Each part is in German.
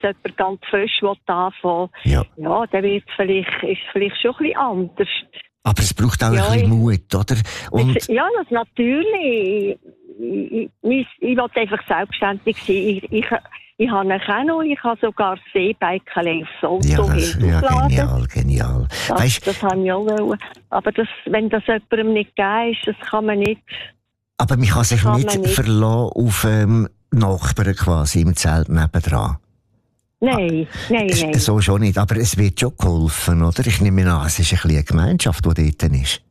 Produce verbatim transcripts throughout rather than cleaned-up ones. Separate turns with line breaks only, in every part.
jemand ganz frisch anfangen will,
ja.
ja, dann wird vielleicht, ist es vielleicht schon ein bisschen anders.
Aber es braucht auch
ja,
ein bisschen Mut, oder? Und
ja, das natürlich. Ich, ich, ich, ich will einfach selbstständig sein. Ich, ich, ich habe einen Kanu, ich habe sogar das E-Bike aufs Auto
ja, das, ja, genial, genial.
Das,
weißt,
das habe ich auch wollen. Aber das, wenn das jemandem nicht gegeben ist, das kann man nicht.
Aber man kann sich
kann
nicht,
nicht
verlassen auf ähm, Nachbarn quasi im Zelt nebendran.
Nein, nein, nein.
So schon nicht, aber es wird schon geholfen, oder? Ich nehme an, es ist ein bisschen eine Gemeinschaft, die dort ist.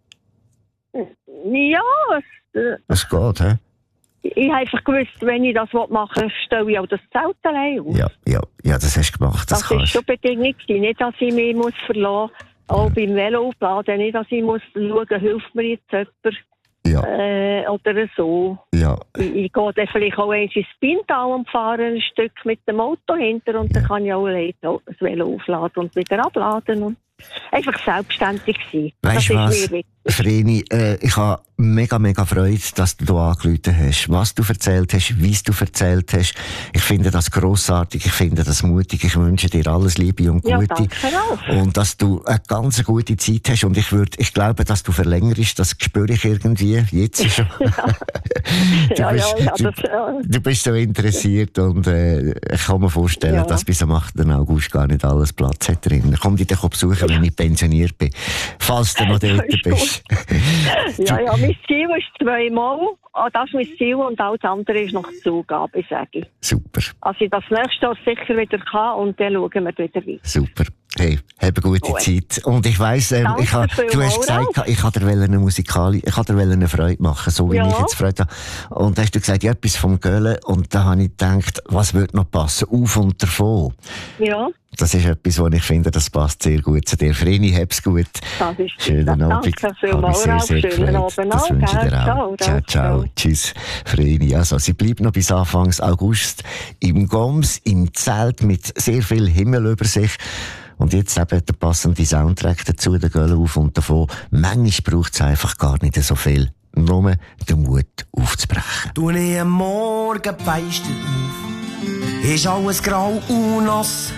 Ja, es, äh,
es geht, hä?
Ich habe einfach gewusst, wenn ich das machen will, stelle ich auch das Zelt allein auf.
Ja, ja, ja, das hast du gemacht, das,
das
kannst.
ist schon Bedingung, nicht, dass ich mich muss verlassen muss, auch beim Veloaufladen, nicht, dass ich muss schauen, hilft mir jetzt jemand.
Ja.
Äh, oder so.
Ja.
Ich, ich gehe dann vielleicht auch eins ins Pintal und fahre ein Stück mit dem Auto hinter und ja. dann kann ich auch das Velo aufladen und wieder abladen und einfach selbstständig sein.
Weißt du was, Vreni, äh, ich habe mega, mega Freude, dass du hier angerufen hast. Was du erzählt hast, wie du erzählt hast. Ich finde das grossartig, ich finde das mutig. Ich wünsche dir alles Liebe und Gute.
Ja,
und dass du eine ganz gute Zeit hast. Und ich würde, ich glaube, dass du verlängerst, das spüre ich irgendwie. Jetzt schon. du,
ja,
bist,
ja, ja,
du,
das, ja.
du bist so interessiert und äh, ich kann mir vorstellen, ja. dass bis am achten August gar nicht alles Platz hat drin. Komm dich doch besuchen, wenn ich pensioniert bin. Falls du noch dort bist.
ja, ja, mein Ziel ist zweimal. Oh, das ist mein Ziel und alles andere ist noch Zugabe, sage ich.
Super.
Also ich das nächste Jahr sicher wieder kann und dann schauen wir wieder weiter.
Super. Hey, hab eine gute
Gut.
Zeit. Und ich weiss, ähm, ich ha, du hast gesagt, auch. ich wollte dir eine Musikali, ich wollte dir eine Freude machen, so wie ja. ich jetzt Freude habe. Und da hast du gesagt, ja, etwas vom Göhlen. Und da habe ich gedacht, was würde noch passen? Auf und davon.
Ja.
Das ist etwas, wo ich finde, das passt sehr gut zu dir. Vreni, hab's gut.
Das ist
Schönen Abend.
Danke vielmals.
Sehr, sehr
Schönen Abend
das wünsche ich dir auch.
Ciao,
ciao, ciao. Tschüss, Vreni. Also, sie bleibt noch bis Anfang August im Goms, im Zelt mit sehr viel Himmel über sich. Und jetzt eben der passende Soundtrack dazu, der Göhle auf und davon. Manchmal braucht es einfach gar nicht so viel. Nur den Mut aufzubrechen.
Du nie am Morgen feist auf, ist alles grau und nass.